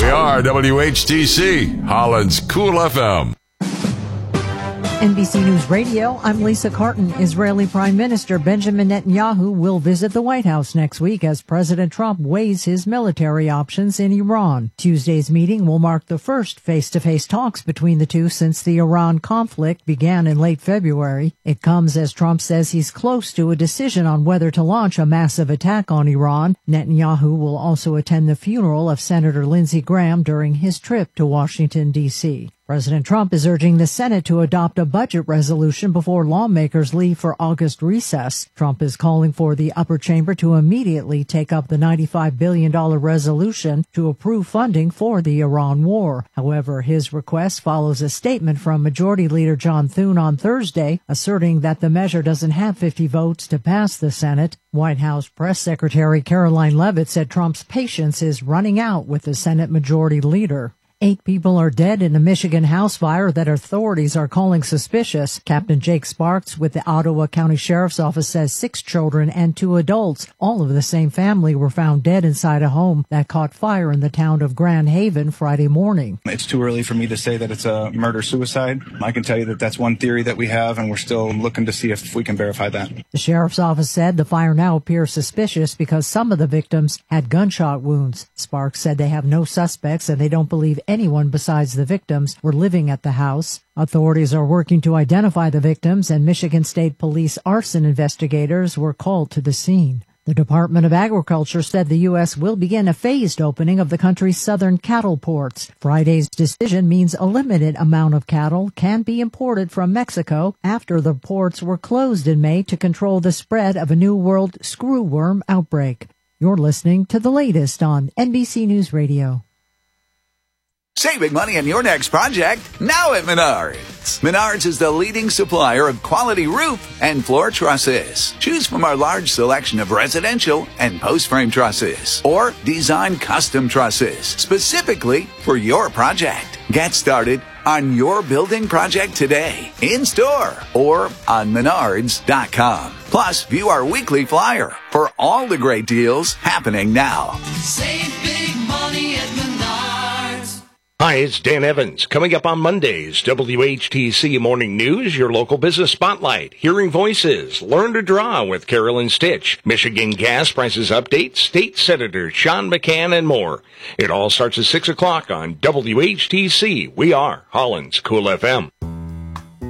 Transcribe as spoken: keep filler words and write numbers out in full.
We are W H T C, Holland's Cool F M. N B C News Radio, I'm Lisa Carton. Israeli Prime Minister Benjamin Netanyahu will visit the White House next week as President Trump weighs his military options in Iran. Tuesday's meeting will mark the first face-to-face talks between the two since the Iran conflict began in late February. It comes as Trump says he's close to a decision on whether to launch a massive attack on Iran. Netanyahu will also attend the funeral of Senator Lindsey Graham during his trip to Washington, D C President Trump is urging the Senate to adopt a budget resolution before lawmakers leave for August recess. Trump is calling for the upper chamber to immediately take up the ninety-five billion dollars resolution to approve funding for the Iran war. However, his request follows a statement from Majority Leader John Thune on Thursday, asserting that the measure doesn't have fifty votes to pass the Senate. White House Press Secretary Caroline Leavitt said Trump's patience is running out with the Senate Majority Leader. Eight people are dead in a Michigan house fire that authorities are calling suspicious. Captain Jake Sparks with the Ottawa County Sheriff's Office says six children and two adults, all of the same family, were found dead inside a home that caught fire in the town of Grand Haven Friday morning. It's too early for me to say that it's a murder-suicide. I can tell you that that's one theory that we have, and we're still looking to see if we can verify that. The Sheriff's Office said the fire now appears suspicious because some of the victims had gunshot wounds. Sparks said they have no suspects and they don't believe anyone besides the victims were living at the house. Authorities are working to identify the victims, and Michigan State Police arson investigators were called to the scene. The Department of Agriculture said the U S will begin a phased opening of the country's southern cattle ports. Friday's decision means a limited amount of cattle can be imported from Mexico after the ports were closed in May to control the spread of a New World screwworm outbreak. You're listening to the latest on N B C News Radio. Saving money on your next project, now at Menards. Menards is the leading supplier of quality roof and floor trusses. Choose from our large selection of residential and post-frame trusses, or design custom trusses specifically for your project. Get started on your building project today, in-store or on menards dot com. Plus, view our weekly flyer for all the great deals happening now. Save big money at Menards. Hi, it's Dan Evans. Coming up on Monday's W H T C Morning News, your local business spotlight, hearing voices, learn to draw with Carolyn Stitch, Michigan gas prices update, State Senator Sean McCann, and more. It all starts at six o'clock on W H T C. We are Holland's Cool F M.